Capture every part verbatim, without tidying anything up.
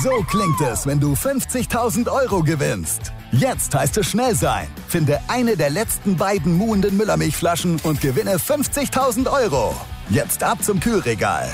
So klingt es, wenn du fünfzigtausend Euro gewinnst. Jetzt heißt es schnell sein. Finde eine der letzten beiden muhenden Müllermilchflaschen und gewinne fünfzigtausend Euro. Jetzt ab zum Kühlregal.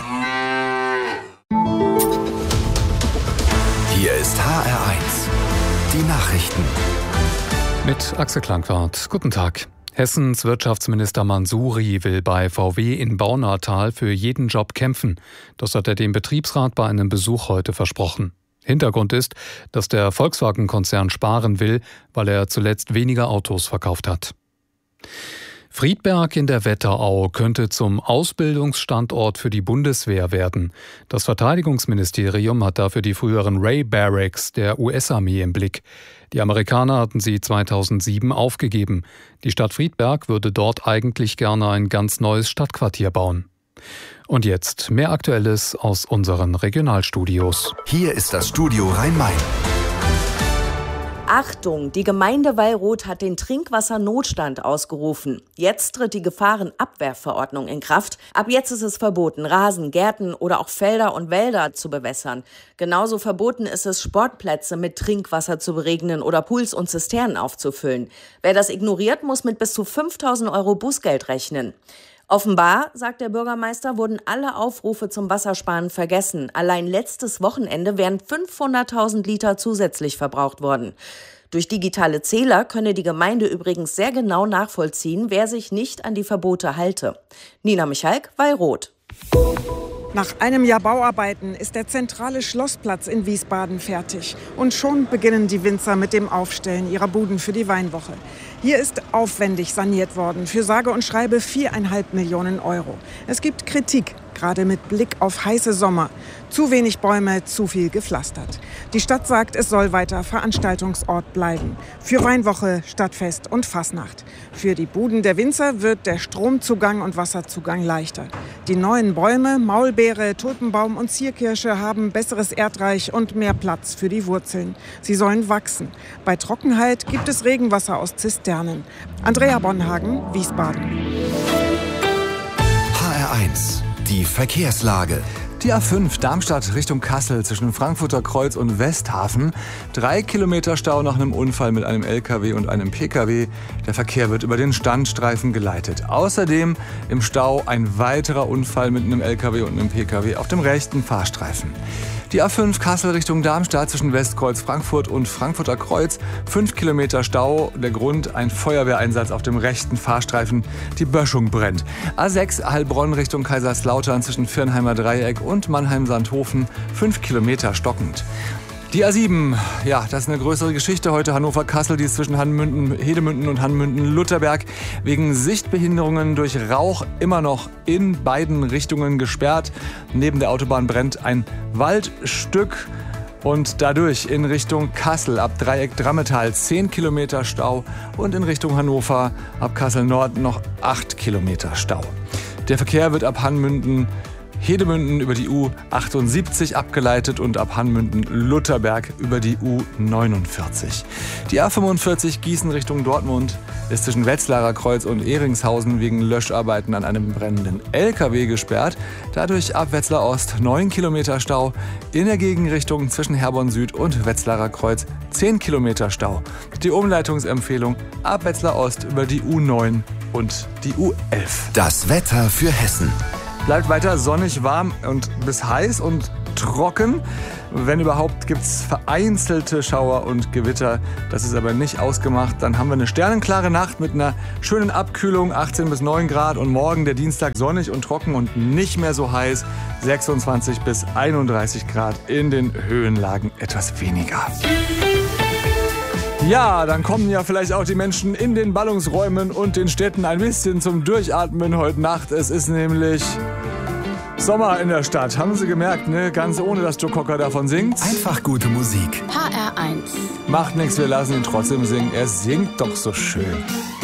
Hier ist H R eins. Die Nachrichten. Mit Axel Klangwart. Guten Tag. Hessens Wirtschaftsminister Mansouri will bei V W in Baunatal für jeden Job kämpfen. Das hat er dem Betriebsrat bei einem Besuch heute versprochen. Hintergrund ist, dass der Volkswagen-Konzern sparen will, weil er zuletzt weniger Autos verkauft hat. Friedberg in der Wetterau könnte zum Ausbildungsstandort für die Bundeswehr werden. Das Verteidigungsministerium hat dafür die früheren Ray Barracks der U S-Armee im Blick. Die Amerikaner hatten sie zweitausendsieben aufgegeben. Die Stadt Friedberg würde dort eigentlich gerne ein ganz neues Stadtquartier bauen. Und jetzt mehr Aktuelles aus unseren Regionalstudios. Hier ist das Studio Rhein-Main. Achtung, die Gemeinde Wallroth hat den Trinkwassernotstand ausgerufen. Jetzt tritt die Gefahrenabwehrverordnung in Kraft. Ab jetzt ist es verboten, Rasen, Gärten oder auch Felder und Wälder zu bewässern. Genauso verboten ist es, Sportplätze mit Trinkwasser zu beregnen oder Pools und Zisternen aufzufüllen. Wer das ignoriert, muss mit bis zu fünftausend Euro Bußgeld rechnen. Offenbar, sagt der Bürgermeister, wurden alle Aufrufe zum Wassersparen vergessen. Allein letztes Wochenende wären fünfhunderttausend Liter zusätzlich verbraucht worden. Durch digitale Zähler könne die Gemeinde übrigens sehr genau nachvollziehen, wer sich nicht an die Verbote halte. Nina Michalk, Wallroth. Nach einem Jahr Bauarbeiten ist der zentrale Schlossplatz in Wiesbaden fertig. Und schon beginnen die Winzer mit dem Aufstellen ihrer Buden für die Weinwoche. Hier ist aufwendig saniert worden, für sage und schreibe viereinhalb Millionen Euro. Es gibt Kritik, gerade mit Blick auf heiße Sommer. Zu wenig Bäume, zu viel gepflastert. Die Stadt sagt, es soll weiter Veranstaltungsort bleiben. Für Weinwoche, Stadtfest und Fasnacht. Für die Buden der Winzer wird der Stromzugang und Wasserzugang leichter. Die neuen Bäume, Maulbeere, Tulpenbaum und Zierkirsche haben besseres Erdreich und mehr Platz für die Wurzeln. Sie sollen wachsen. Bei Trockenheit gibt es Regenwasser aus Zisternen. Andrea Bonhagen, Wiesbaden. H R eins. Die Verkehrslage. Die A fünf Darmstadt Richtung Kassel zwischen Frankfurter Kreuz und Westhafen. Drei Kilometer Stau nach einem Unfall mit einem L K W und einem P K W. Der Verkehr wird über den Standstreifen geleitet. Außerdem im Stau ein weiterer Unfall mit einem L K W und einem P K W auf dem rechten Fahrstreifen. Die A fünf Kassel Richtung Darmstadt zwischen Westkreuz Frankfurt und Frankfurter Kreuz. Fünf Kilometer Stau. Der Grund, ein Feuerwehreinsatz auf dem rechten Fahrstreifen. Die Böschung brennt. A sechs Heilbronn Richtung Kaiserslautern zwischen Viernheimer Dreieck und Mannheim-Sandhofen. Fünf Kilometer stockend. Die A sieben, ja, das ist eine größere Geschichte heute. Hannover-Kassel, die ist zwischen Hanmünden, Hedemünden und Hanmünden-Lutherberg wegen Sichtbehinderungen durch Rauch immer noch in beiden Richtungen gesperrt. Neben der Autobahn brennt ein Waldstück und dadurch in Richtung Kassel ab Dreieck Drammetal zehn Kilometer Stau und in Richtung Hannover ab Kassel Nord noch acht Kilometer Stau. Der Verkehr wird ab Hanmünden Hedemünden über die U achtundsiebzig abgeleitet und ab Hanmünden-Lutherberg über die U neunundvierzig. Die A fünfundvierzig Gießen Richtung Dortmund ist zwischen Wetzlarer Kreuz und Ehringshausen wegen Löscharbeiten an einem brennenden L K W gesperrt. Dadurch ab Wetzlar Ost neun Kilometer Stau. In der Gegenrichtung zwischen Herborn Süd und Wetzlarer Kreuz zehn Kilometer Stau. Die Umleitungsempfehlung ab Wetzlar Ost über die U neun und die U elf. Das Wetter für Hessen. Bleibt weiter sonnig, warm und bis heiß und trocken. Wenn überhaupt, gibt es vereinzelte Schauer und Gewitter. Das ist aber nicht ausgemacht. Dann haben wir eine sternenklare Nacht mit einer schönen Abkühlung, achtzehn bis neun Grad. Und morgen der Dienstag sonnig und trocken und nicht mehr so heiß. sechsundzwanzig bis einunddreißig Grad, in den Höhenlagen etwas weniger. Ja, dann kommen ja vielleicht auch die Menschen in den Ballungsräumen und den Städten ein bisschen zum Durchatmen heute Nacht. Es ist nämlich Sommer in der Stadt. Haben Sie gemerkt, ne? Ganz ohne, dass Joe Cocker davon singt. Einfach gute Musik. H R eins. Macht nichts, wir lassen ihn trotzdem singen. Er singt doch so schön.